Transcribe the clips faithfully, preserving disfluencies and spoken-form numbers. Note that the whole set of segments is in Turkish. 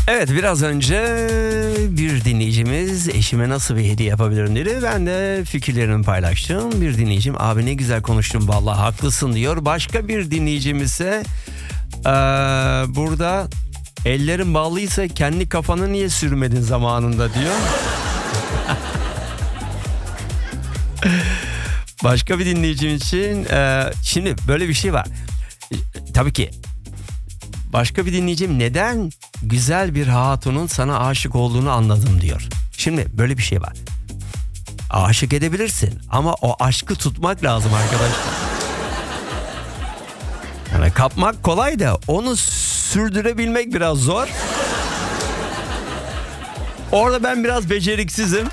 Evet, biraz önce bir dinleyicimiz eşime nasıl bir hediye yapabilirim dedi. Ben de fikirlerimi paylaştım. Bir dinleyicim abi ne güzel konuştun vallahi haklısın diyor. Başka bir dinleyicimiz ise ee, burada ellerin bağlıysa kendi kafanı niye sürmedin zamanında diyor. Başka bir dinleyicim için e, şimdi böyle bir şey var. E, tabii ki başka bir dinleyicim neden güzel bir hatunun sana aşık olduğunu anladım diyor. Şimdi böyle bir şey var. Aşık edebilirsin ama o aşkı tutmak lazım arkadaşlar. Yani kapmak kolay da onu sürdürebilmek biraz zor. Orada ben biraz beceriksizim.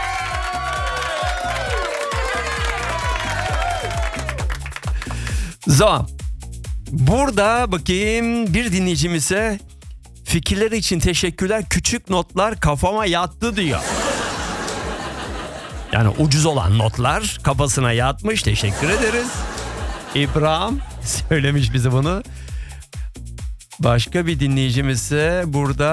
Zaman. Burada bakayım bir dinleyicimize fikirleri için teşekkürler, küçük notlar kafama yattı diyor. Yani ucuz olan notlar kafasına yatmış, teşekkür ederiz. İbrahim söylemiş bize bunu. Başka bir dinleyicimiz ise burada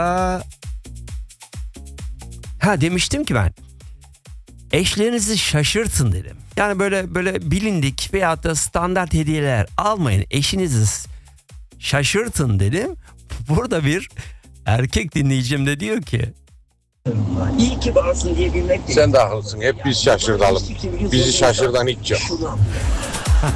ha demiştim ki ben eşlerinizi şaşırtın dedim. Yani böyle böyle bilindik veyahut da standart hediyeler almayın. Eşinizi şaşırtın dedim. Burada bir erkek dinleyicim de diyor ki İyi ki varsın diyebilmek. Sen de haklısın. Hep biz şaşırtalım. Bizi şaşırtan hiç yok.